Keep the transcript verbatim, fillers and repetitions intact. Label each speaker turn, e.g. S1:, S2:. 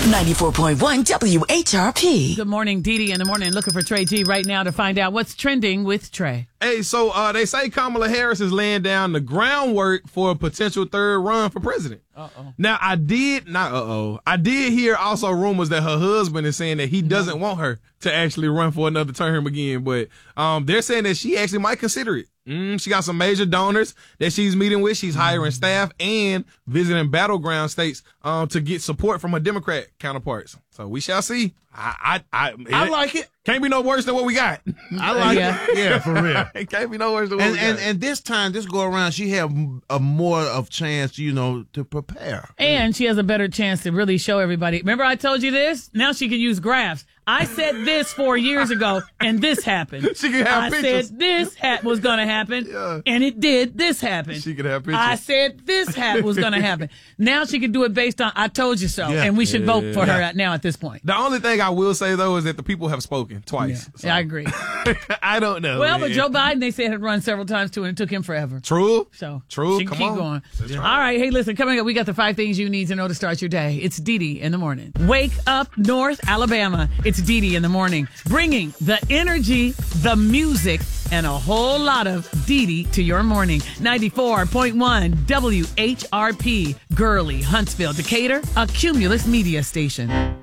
S1: ninety-four point one W H R P.
S2: Good morning, Dee Dee in the morning. Looking for Trey G right now to find out what's trending with Trey.
S3: Hey, so uh, they say Kamala Harris is laying down the groundwork for a potential third run for president.
S2: Uh-oh.
S3: Now, I did, not uh-oh, I did hear also rumors that her husband is saying that he doesn't no. want her to actually run for another term again, but um, they're saying that she actually might consider it. Mm, she got some major donors that she's meeting with. She's hiring staff and visiting battleground states um, to get support from her Democrat counterparts. So we shall see. I I I,
S4: I like it.
S3: Can't be no worse than what we got.
S4: I like
S2: yeah.
S4: it. Yeah, for real.
S3: It can't be no worse than what
S4: And
S3: we
S4: and,
S3: got.
S4: and this time, this go around, she have a more of chance, you know, to prepare.
S2: And she has a better chance to really show everybody. Remember I told you this? Now she can use graphs. I said this four years ago, and this happened.
S3: She can have
S2: I
S3: pictures.
S2: said this ha- was going to happen,
S3: Yeah.
S2: and it did. This happened.
S3: She could have pictures.
S2: I said this ha- was going to happen. Now she can do it based on I told you so,
S4: Yeah.
S2: and we should vote for her
S3: Yeah.
S2: at now at this point.
S3: The only thing I will say, though, is that the people have spoken twice.
S2: Yeah,
S3: So.
S2: yeah, I agree.
S3: I don't know.
S2: Well,
S3: man.
S2: but Joe Biden, they said, had run several times too, and it took him forever.
S3: True.
S2: So
S3: True.
S2: she can
S3: Come
S2: keep
S3: on.
S2: going.
S3: That's
S2: All
S3: right.
S2: right. Hey, listen, coming up, we got the five things you need to know to start your day. It's Dee Dee in the morning. Wake up, North Alabama. It's Dee Dee in the morning, bringing the energy, the music, and a whole lot of Dee Dee to your morning. ninety-four point one W H R P, Gurley, Huntsville, Decatur, a Cumulus media station.